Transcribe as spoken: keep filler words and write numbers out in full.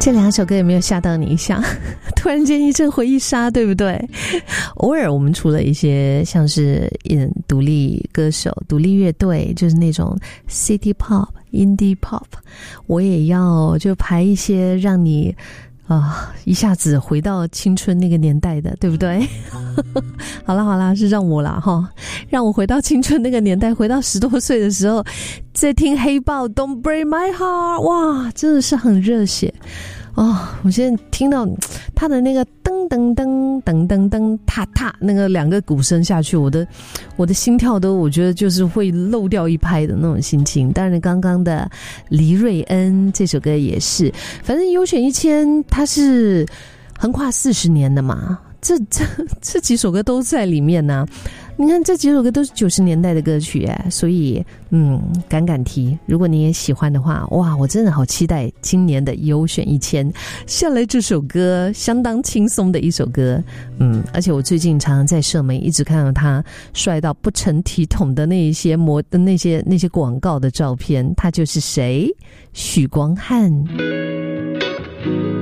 这两首歌有没有吓到你一下？突然间一阵回忆杀，对不对？偶尔我们除了一些像是嗯独立歌手、独立乐队，就是那种 City Pop、Indie Pop， 我也要就排一些让你啊、呃，一下子回到青春那个年代的，对不对？好啦好啦，是让我啦哈，让我回到青春那个年代，回到十多岁的时候，在听黑豹 Don't Break My Heart， 哇，真的是很热血哦！我现在听到他的那个噔噔噔噔噔噔踏踏那个两个鼓声下去，我的我的心跳都我觉得就是会漏掉一拍的那种心情。当然刚刚的黎瑞恩这首歌也是，反正优选一千它是横跨四十年的嘛，这这这几首歌都在里面呢、啊。你看这几首歌都是九十年代的歌曲哎，所以嗯，敢敢提，如果你也喜欢的话，哇，我真的好期待今年的优选一千。下来这首歌相当轻松的一首歌，嗯，而且我最近常常在社媒一直看到他帅到不成体统的那一些模那些那些广告的照片，他就是谁？许光汉。